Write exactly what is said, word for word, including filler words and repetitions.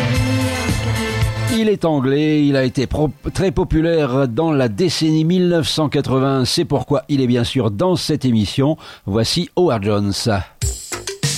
Il est anglais, il a été pro- très populaire dans la décennie mille neuf cent quatre-vingts, c'est pourquoi il est bien sûr dans cette émission. Voici Howard Jones.